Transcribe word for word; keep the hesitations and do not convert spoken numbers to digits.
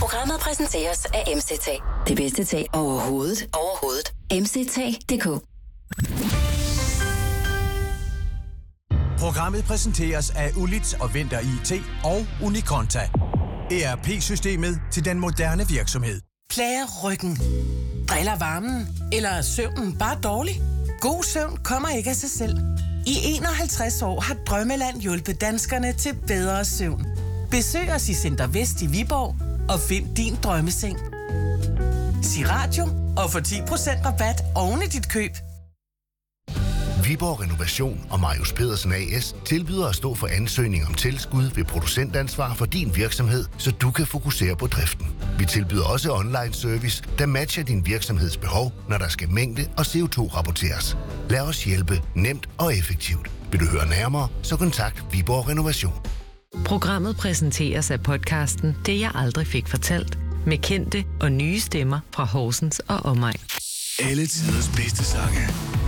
Programmet præsenteres af M C T. Det bedste tag overhovedet. Overhovedet. M C T punktum d k. Programmet præsenteres af Ulits og Vinter I T og Unikonta. E R P-systemet til den moderne virksomhed. Plager ryggen? Driller varmen? Eller er søvnen bare dårlig? God søvn kommer ikke af sig selv. I enoghalvtreds år har Drømmeland hjulpet danskerne til bedre søvn. Besøg os i Center Vest i Viborg og find din drømmeseng. Sig radio og få ti procent rabat oven i dit køb. Viborg Renovation og Marius Pedersen A S tilbyder at stå for ansøgning om tilskud ved producentansvar for din virksomhed, så du kan fokusere på driften. Vi tilbyder også online service, der matcher din virksomheds behov, når der skal mængde og C O to rapporteres. Lad os hjælpe nemt og effektivt. Vil du høre nærmere, så kontakt Viborg Renovation. Programmet præsenteres af podcasten Det jeg aldrig fik fortalt, med kendte og nye stemmer fra Horsens og omegn. Alle tiders bedste sange.